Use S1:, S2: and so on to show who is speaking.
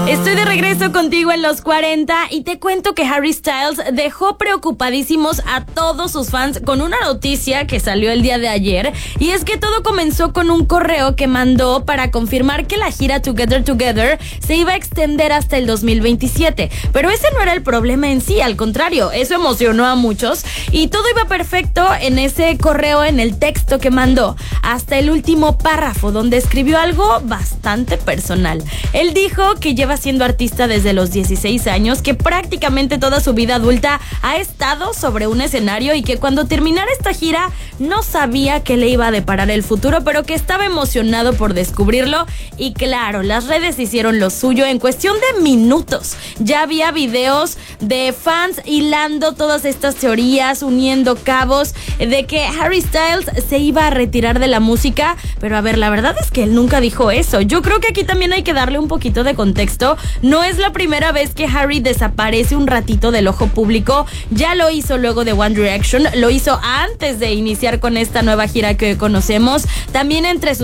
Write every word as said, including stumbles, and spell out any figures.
S1: Estoy de regreso contigo en los cuarenta y te cuento que Harry Styles dejó preocupadísimos a todos sus fans con una noticia que salió el día de ayer, y es que todo comenzó con un correo que mandó para confirmar que la gira Together Together se iba a extender hasta el dos mil veintisiete, pero ese no era el problema en sí, al contrario, eso emocionó a muchos y todo iba perfecto en ese correo, en el texto que mandó, hasta el último párrafo donde escribió algo bastante personal. Él dijo que lleva siendo artista desde los dieciséis años, que prácticamente toda su vida adulta ha estado sobre un escenario y que cuando terminara esta gira no sabía qué le iba a deparar el futuro, pero que estaba emocionado por descubrirlo. Y claro, las redes hicieron lo suyo. En cuestión de minutos ya había videos de fans hilando todas estas teorías, uniendo cabos de que Harry Styles se iba a retirar de la música, pero a ver, la verdad es que él nunca dijo eso. Yo creo que aquí también hay que darle un poquito de contexto. No es la primera vez que Harry desaparece un ratito del ojo público. Ya lo hizo luego de One Direction, lo hizo antes de iniciar con esta nueva gira que conocemos. También entre sus